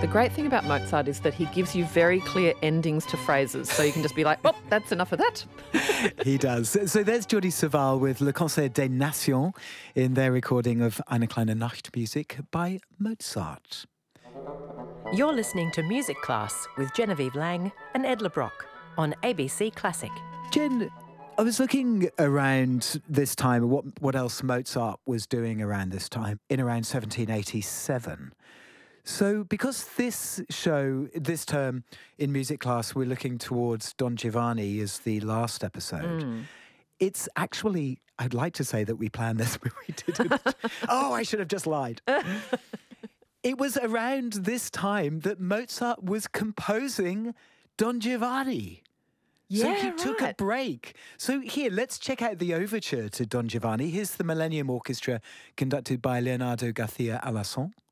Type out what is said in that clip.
The great thing about Mozart is that he gives you very clear endings to phrases, so you can just be like, oh, that's enough of that. He does. So there's Jordi Savall with Le Concert des Nations in their recording of Eine kleine Nachtmusik by Mozart. You're listening to Music Class with Genevieve Lang and Ed LeBrock on ABC Classic. Jen, I was looking around this time, what else Mozart was doing around this time, in around 1787. So because this term in Music Class, we're looking towards Don Giovanni as the last episode. It's actually, I'd like to say that we planned this, but we didn't. Oh, I should have just lied. It was around this time that Mozart was composing Don Giovanni. So he took a break. So here, let's check out the overture to Don Giovanni. Here's the Millennium Orchestra conducted by Leonardo Garcia Alarcón.